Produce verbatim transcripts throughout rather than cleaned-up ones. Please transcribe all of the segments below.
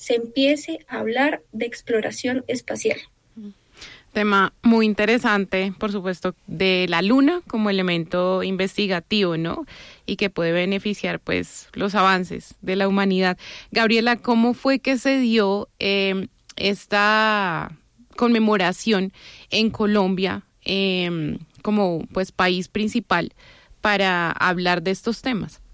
se empiece a hablar de exploración espacial. Tema muy interesante, por supuesto, de la Luna como elemento investigativo, ¿no? Y que puede beneficiar, pues, los avances de la humanidad. Gabriela, ¿cómo fue que se dio eh, esta conmemoración en Colombia eh, como, pues, país principal para hablar de estos temas?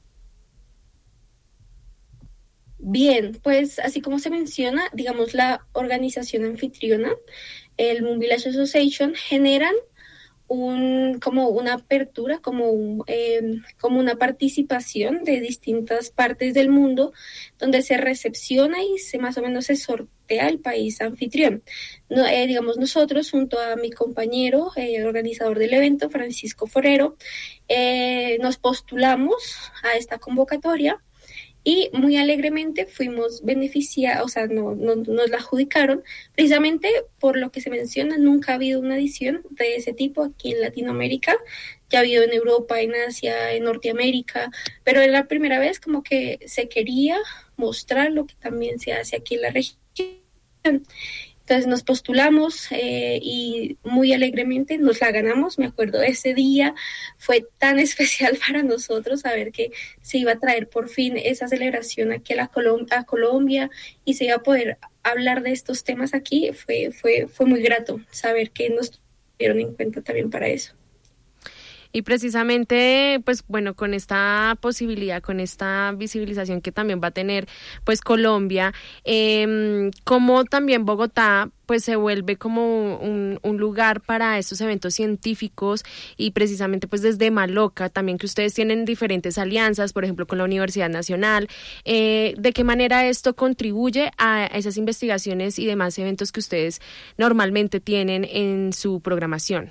Bien, pues así como se menciona, digamos, la organización anfitriona, el Moon Village Association, generan un, como una apertura, como, un, eh, como una participación de distintas partes del mundo, donde se recepciona y se más o menos se sortea el país anfitrión. No, eh, digamos, nosotros, junto a mi compañero, eh, organizador del evento, Francisco Forero, eh, nos postulamos a esta convocatoria. Y muy alegremente fuimos beneficiados, o sea, no, no, nos la adjudicaron, precisamente por lo que se menciona, nunca ha habido una edición de ese tipo aquí en Latinoamérica, ya ha habido en Europa, en Asia, en Norteamérica, pero es la primera vez como que se quería mostrar lo que también se hace aquí en la región. Entonces nos postulamos eh, y muy alegremente nos la ganamos. Me acuerdo de ese día, fue tan especial para nosotros saber que se iba a traer por fin esa celebración aquí a, la Colom- a Colombia y se iba a poder hablar de estos temas aquí. Fue, fue, fue muy grato saber que nos tuvieron en cuenta también para eso. Y precisamente, pues bueno, con esta posibilidad, con esta visibilización que también va a tener pues Colombia, eh, como también Bogotá pues se vuelve como un, un lugar para estos eventos científicos y precisamente pues desde Maloca también que ustedes tienen diferentes alianzas, por ejemplo con la Universidad Nacional, eh, ¿de qué manera esto contribuye a esas investigaciones y demás eventos que ustedes normalmente tienen en su programación?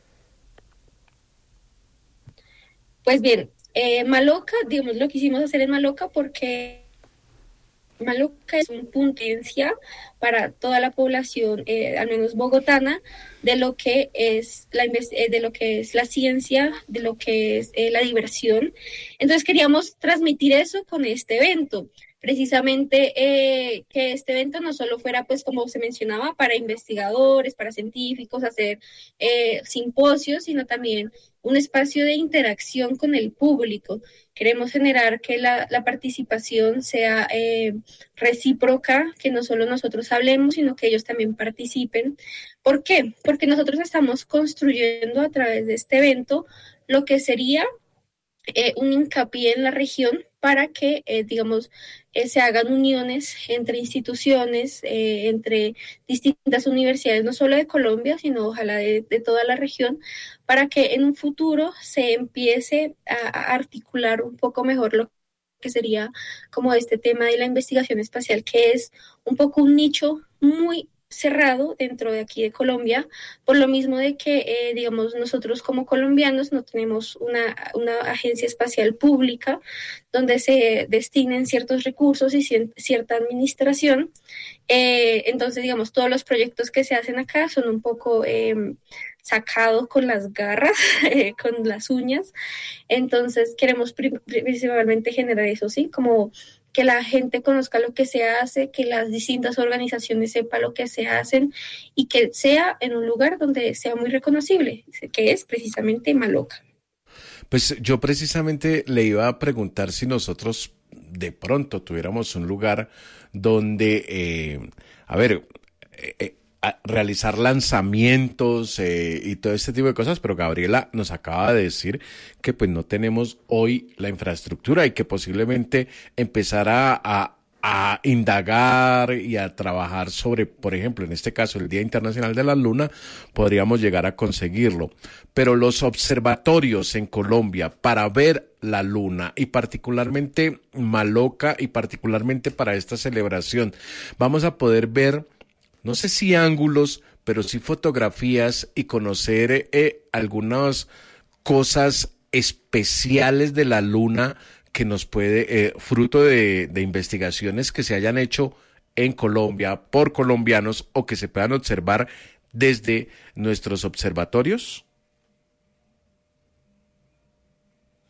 Pues bien, eh, Maloca, digamos, lo quisimos hacer en Maloca porque Maloca es un punto de referencia para toda la población, eh, al menos bogotana, de lo que es la de lo que es la ciencia, de lo que es eh, la diversión. Entonces queríamos transmitir eso con este evento. Precisamente eh, que este evento no solo fuera, pues como se mencionaba, para investigadores, para científicos, hacer eh, simposios, sino también un espacio de interacción con el público. Queremos generar que la, la participación sea eh, recíproca, que no solo nosotros hablemos, sino que ellos también participen. ¿Por qué? Porque nosotros estamos construyendo a través de este evento lo que sería Eh, un hincapié en la región para que, eh, digamos, eh, se hagan uniones entre instituciones, eh, entre distintas universidades, no solo de Colombia, sino ojalá de, de toda la región, para que en un futuro se empiece a, a articular un poco mejor lo que sería como este tema de la investigación espacial, que es un poco un nicho muy cerrado dentro de aquí de Colombia, por lo mismo de que, eh, digamos, nosotros como colombianos no tenemos una, una agencia espacial pública donde se destinen ciertos recursos y c- cierta administración. Eh, entonces, digamos, todos los proyectos que se hacen acá son un poco eh, sacados con las garras, eh, con las uñas. Entonces, queremos pri- principalmente generar eso, ¿sí? Como que la gente conozca lo que se hace, que las distintas organizaciones sepan lo que se hacen y que sea en un lugar donde sea muy reconocible, que es precisamente Maloca. Pues yo precisamente le iba a preguntar si nosotros de pronto tuviéramos un lugar donde, eh, a ver, eh, eh, a realizar lanzamientos eh, y todo este tipo de cosas, pero Gabriela nos acaba de decir que pues no tenemos hoy la infraestructura y que posiblemente empezara a, a indagar y a trabajar sobre, por ejemplo, en este caso, el Día Internacional de la Luna, podríamos llegar a conseguirlo. Pero los observatorios en Colombia para ver la luna y particularmente Maloca y particularmente para esta celebración, vamos a poder ver, no sé si ángulos, pero sí fotografías y conocer eh, algunas cosas especiales de la luna que nos puede, eh, fruto de, de investigaciones que se hayan hecho en Colombia por colombianos o que se puedan observar desde nuestros observatorios.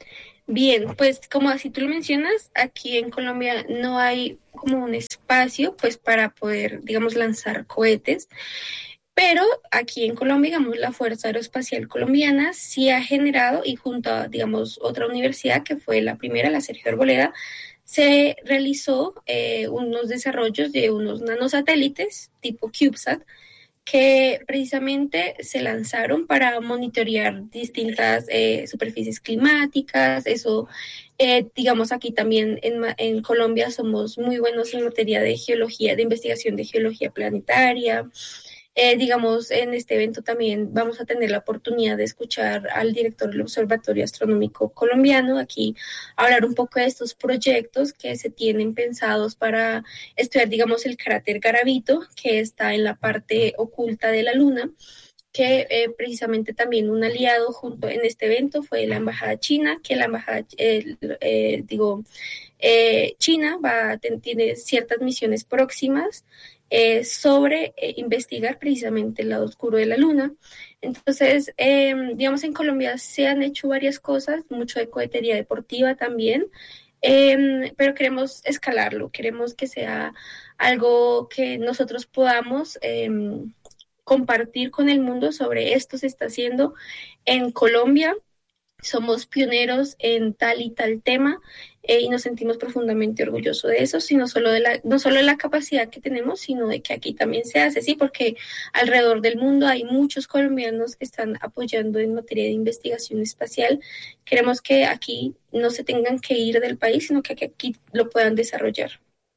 Bien, pues como así tú lo mencionas, aquí en Colombia no hay como un espacio pues para poder, digamos, lanzar cohetes, pero aquí en Colombia, digamos, la Fuerza Aeroespacial Colombiana sí ha generado, y junto a, digamos, otra universidad que fue la primera, la Sergio Arboleda, se realizó eh, unos desarrollos de unos nanosatélites tipo CubeSat, que precisamente se lanzaron para monitorear distintas eh, superficies climáticas. Eso, eh, digamos, aquí también en, en Colombia somos muy buenos en materia de geología, de investigación de geología planetaria. Eh, digamos, en este evento también vamos a tener la oportunidad de escuchar al director del Observatorio Astronómico Colombiano, aquí hablar un poco de estos proyectos que se tienen pensados para estudiar, digamos, el cráter Garavito, que está en la parte oculta de la Luna, que eh, precisamente también un aliado junto en este evento fue la Embajada China, que la Embajada, eh, eh, digo, eh, China va, tiene ciertas misiones próximas Eh, sobre eh, investigar precisamente el lado oscuro de la Luna. Entonces, eh, digamos, en Colombia se han hecho varias cosas, mucho de cohetería deportiva también, eh, pero queremos escalarlo, queremos que sea algo que nosotros podamos eh, compartir con el mundo sobre esto se está haciendo en Colombia. Somos pioneros en tal y tal tema eh, y nos sentimos profundamente orgullosos de eso, sino solo de la, no solo de la capacidad que tenemos, sino de que aquí también se hace, sí, porque alrededor del mundo hay muchos colombianos que están apoyando en materia de investigación espacial. Queremos que aquí no se tengan que ir del país, sino que aquí lo puedan desarrollar.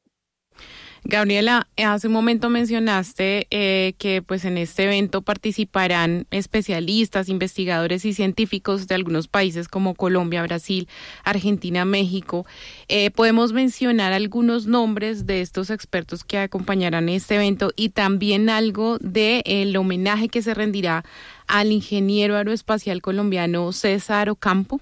Gabriela, hace un momento mencionaste eh, que pues en este evento participarán especialistas, investigadores y científicos de algunos países como Colombia, Brasil, Argentina, México. Eh, ¿Podemos mencionar algunos nombres de estos expertos que acompañarán este evento y también algo del homenaje que se rendirá al ingeniero aeroespacial colombiano César Ocampo?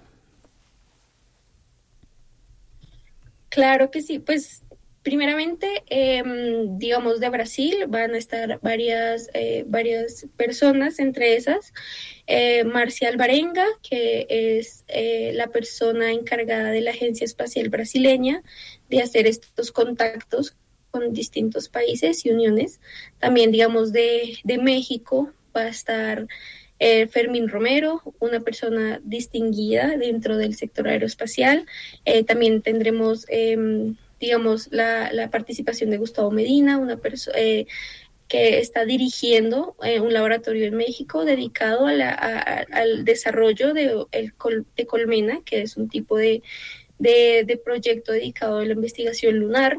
Claro que sí, pues primeramente, eh, digamos, de Brasil van a estar varias, eh, varias personas, entre esas, eh, Marcia Alvarenga, que es eh, la persona encargada de la Agencia Espacial Brasileña de hacer estos contactos con distintos países y uniones. También, digamos, de, de México va a estar eh, Fermín Romero, una persona distinguida dentro del sector aeroespacial. Eh, también tendremos... Eh, digamos, la, la participación de Gustavo Medina, una persona eh, que está dirigiendo eh, un laboratorio en México dedicado a la, a, al desarrollo de, el col, de colmena, que es un tipo de, de, de proyecto dedicado a la investigación lunar.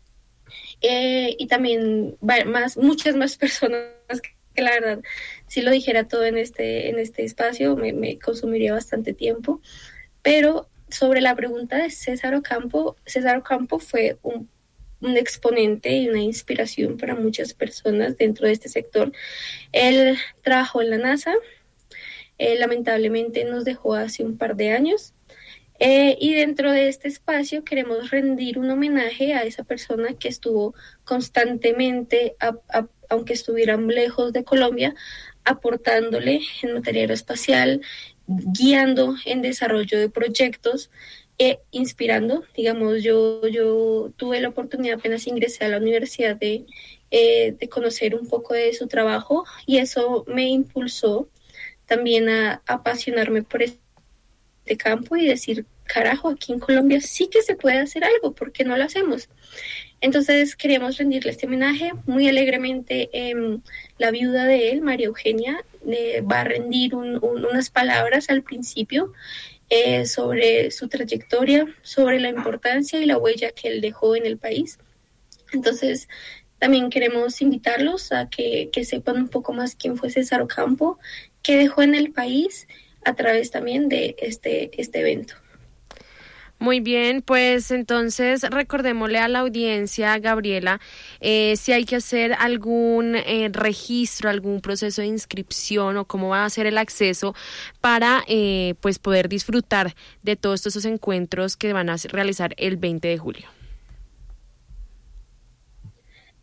Eh, y también más, muchas más personas que, que la verdad, si lo dijera todo en este, en este espacio, me, me consumiría bastante tiempo. Pero sobre la pregunta de César Ocampo, César Ocampo fue un, un exponente y una inspiración para muchas personas dentro de este sector. Él trabajó en la NASA, eh, lamentablemente nos dejó hace un par de años, eh, y dentro de este espacio queremos rendir un homenaje a esa persona que estuvo constantemente, a, a, aunque estuvieran lejos de Colombia, aportándole en materia aeroespacial, guiando en desarrollo de proyectos e inspirando. Digamos, yo, yo tuve la oportunidad, apenas ingresé a la universidad, de, eh, de conocer un poco de su trabajo, y eso me impulsó también a, a apasionarme por este campo y decir, carajo, aquí en Colombia sí que se puede hacer algo, ¿por qué no lo hacemos? Entonces queremos rendirle este homenaje muy alegremente. Eh, la viuda de él, María Eugenia, eh, va a rendir un, un, unas palabras al principio eh, sobre su trayectoria, sobre la importancia y la huella que él dejó en el país. Entonces también queremos invitarlos a que, que sepan un poco más quién fue César Ocampo, qué dejó en el país a través también de este, este evento. Muy bien, pues entonces recordémosle a la audiencia, Gabriela, eh, si hay que hacer algún eh, registro, algún proceso de inscripción o cómo va a ser el acceso para eh, pues poder disfrutar de todos estos encuentros que van a realizar el veinte de julio.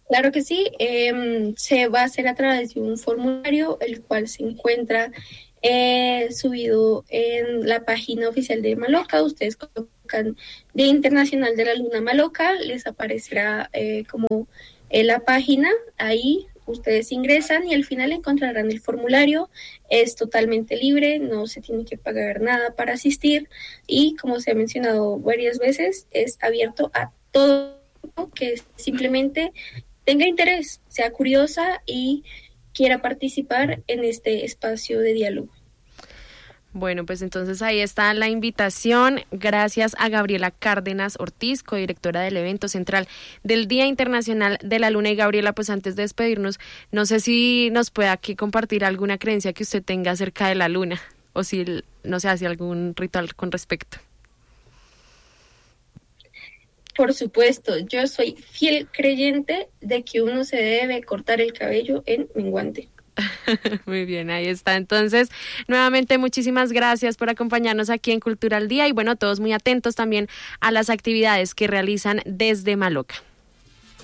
Claro que sí, eh, se va a hacer a través de un formulario, el cual se encuentra eh, subido en la página oficial de Maloca. Ustedes colocan Día Internacional de la Luna Maloca, les aparecerá eh, como en la página, ahí ustedes ingresan y al final encontrarán el formulario. Es totalmente libre, no se tiene que pagar nada para asistir y, como se ha mencionado varias veces, es abierto a todo que simplemente tenga interés, sea curiosa y quiera participar en este espacio de diálogo. Bueno, pues entonces ahí está la invitación. Gracias a Gabriela Cárdenas Ortiz, codirectora del evento central del Día Internacional de la Luna. Y Gabriela, pues antes de despedirnos, no sé si nos puede aquí compartir alguna creencia que usted tenga acerca de la luna o si, no sé, hace algún ritual con respecto. Por supuesto, yo soy fiel creyente de que uno se debe cortar el cabello en menguante. Muy bien, ahí está. Entonces, nuevamente muchísimas gracias por acompañarnos aquí en Cultura al Día y bueno, todos muy atentos también a las actividades que realizan desde Maloca.